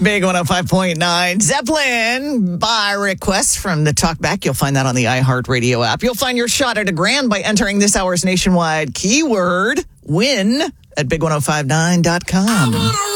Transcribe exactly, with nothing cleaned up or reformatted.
Big one oh five point nine. Zeppelin, by request from the Talkback. You'll find that on the iHeartRadio app. You'll find your shot at a grand by entering this hour's nationwide keyword win at big ten fifty-nine dot com.